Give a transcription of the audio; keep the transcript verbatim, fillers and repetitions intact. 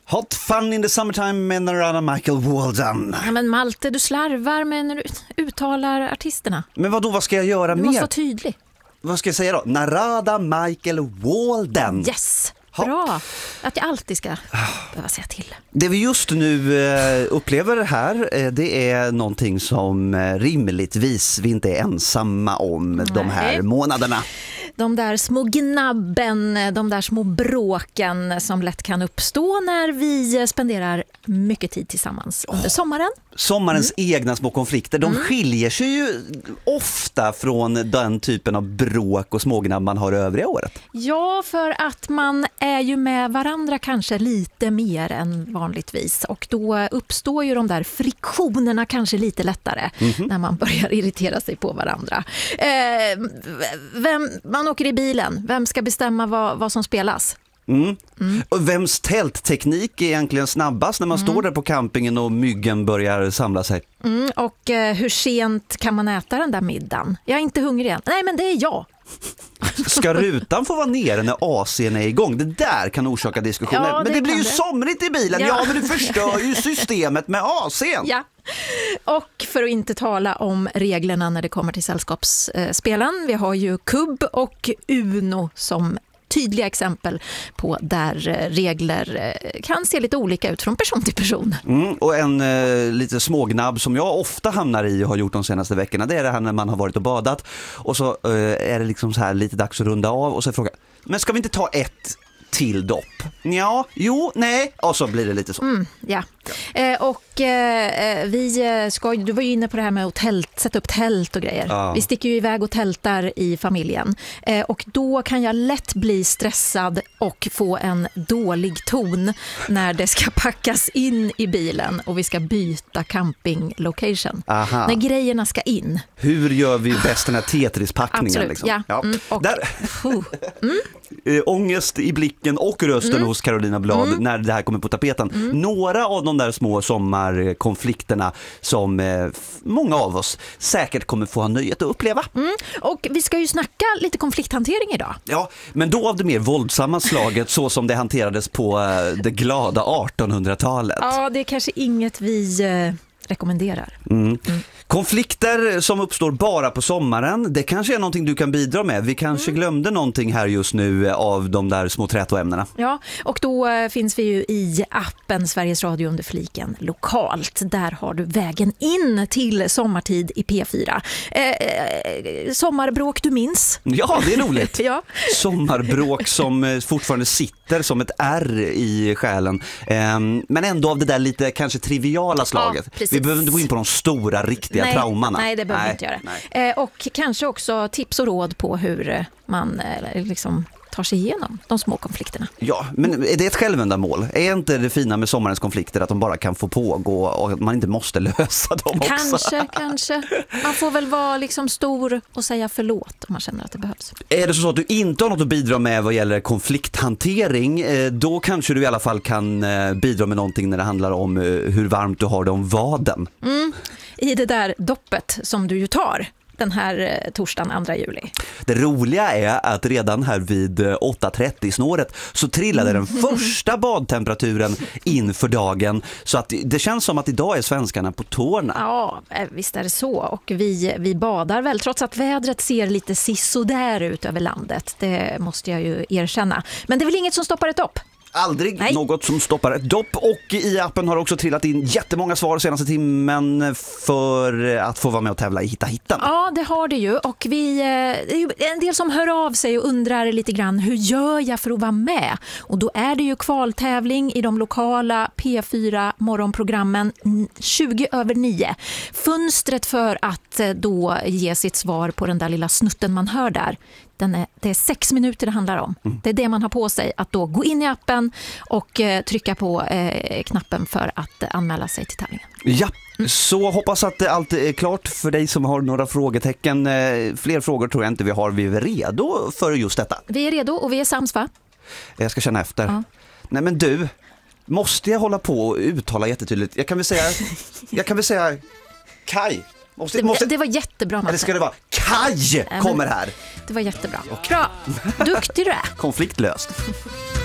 Hot fun in the summertime med Narada Michael Walden. Ja, men Malte, du slarvar med när du uttalar artisterna. Men vad då, vad ska jag göra du mer? Du måste vara tydlig. Vad ska jag säga då? Narada Michael Walden. Yes, bra. Att jag alltid ska behöva säga till. Det vi just nu eh, upplever här, eh, det är någonting som eh, rimligtvis vi inte är ensamma om Nej. de här månaderna. De där små gnabben, de där små bråken som lätt kan uppstå när vi spenderar mycket tid tillsammans under oh, sommaren. Sommarens mm. egna små konflikter, de mm. skiljer sig ju ofta från den typen av bråk och smågnabb man har övriga året. Ja, för att man är ju med varandra kanske lite mer än vanligtvis. Och då uppstår ju de där friktionerna kanske lite lättare mm-hmm. när man börjar irritera sig på varandra. Eh, vem, man åker i bilen, vem ska bestämma vad, vad som spelas? Mm. Mm. Och vems tältteknik är egentligen snabbast när man mm. står där på campingen och myggen börjar samla sig? Mm. Och eh, hur sent kan man äta den där middagen? Jag är inte hungrig än. Nej, men det är jag. Ska rutan få vara nere när A C:n är igång? Det där kan orsaka diskussioner. Ja, men det, det blir ju det. somrigt i bilen. Ja. ja, men du förstör ju systemet med A C:n. Ja. Och för att inte tala om reglerna när det kommer till sällskapsspelen. Vi har ju kubb och Uno som tydliga exempel på där regler kan se lite olika ut från person till person. Mm, och en eh, lite smågnabb som jag ofta hamnar i och har gjort de senaste veckorna, det är det här när man har varit och badat och så eh, är det liksom så här lite dags att runda av och så frågar men ska vi inte ta ett till dopp? Ja, jo, nej. Och så blir det lite så. Mm, ja. ja. Eh, och eh, vi ska, du var ju inne på det här med att tält, sätta upp tält och grejer. Ja. Vi sticker ju iväg och tältar i familjen. Eh, och då kan jag lätt bli stressad och få en dålig ton när det ska packas in i bilen och vi ska byta camping-location. Aha. När grejerna ska in. Hur gör vi bäst den här Tetris-packningen? Absolut, liksom? ja. ja. Mm, och, Där... mm. Äh, ångest i blicken och rösten mm. hos Carolina Blad mm. när det här kommer på tapeten. Mm. Några av de där små sommarkonflikterna som eh, många av oss säkert kommer få ha nöjet att uppleva. Mm. Och vi ska ju snacka lite konflikthantering idag. Ja, men då av det mer våldsamma slaget så som det hanterades på eh, det glada artonhundratalet. Ja, det är kanske inget vi... Eh... rekommenderar. Mm. Mm. Konflikter som uppstår bara på sommaren, det kanske är någonting du kan bidra med. Vi kanske mm. glömde någonting här just nu av de där små trätoämnena. Ja, och då äh, finns vi ju i appen Sveriges Radio under fliken lokalt. Där har du vägen in till sommartid i P fyra. Eh, eh, sommarbråk du minns? Ja, det är roligt. ja. Sommarbråk som fortfarande sitter som ett R i själen. Eh, men ändå av det där lite kanske triviala slaget. Ja, vi behöver inte gå in på de stora, riktiga nej, traumorna. Nej, det behöver vi inte göra. Eh, och kanske också tips och råd på hur man eh, liksom tar sig igenom de små konflikterna. Ja, men är det ett självändamål? Är inte det fina med sommarens konflikter att de bara kan få pågå och att man inte måste lösa dem också? Kanske, kanske. Man får väl vara liksom stor och säga förlåt om man känner att det behövs. Är det så att du inte har något att bidra med vad gäller konflikthantering, då kanske du i alla fall kan bidra med någonting när det handlar om hur varmt du har det om vaden. Mm. I det där doppet som du ju tar den här torsdagen andra juli. Det roliga är att redan här vid åtta trettio snåret så trillade den första badtemperaturen inför dagen. Så att det känns som att idag är svenskarna på tårna. Ja, visst är det så. Och vi, vi badar väl trots att vädret ser lite sisådär ut över landet. Det måste jag ju erkänna. Men det är väl inget som stoppar ett dopp? Aldrig Nej. något som stoppar ett dopp. Och i appen har också trillat in jättemånga svar senaste timmen för att få vara med och tävla i Hitta Hittan. Ja, det har det ju. Och vi, det är ju en del som hör av sig och undrar lite grann, hur gör jag för att vara med? Och då är det ju kvaltävling i de lokala P fyra morgonprogrammen tjugo över nio. Fönstret för att då ge sitt svar på den där lilla snutten man hör där. Den är, det är sex minuter det handlar om. Mm. Det är det man har på sig, att då gå in i appen och eh, trycka på eh, knappen för att eh, anmäla sig till tävlingen. Ja, mm. så hoppas att allt är klart för dig som har några frågetecken. Eh, fler frågor tror jag inte vi har. Vi är redo för just detta. Vi är redo och vi är sams, va? Jag ska känna efter. Ja. Nej men du, måste jag hålla på och uttala jättetydligt? Jag kan väl säga, jag kan väl säga Kaj. Måste, det, måste... det var jättebra, Malte. Eller ska det vara Kaj kommer här? Det var jättebra. Okay. Bra, duktig du är. Konfliktlöst.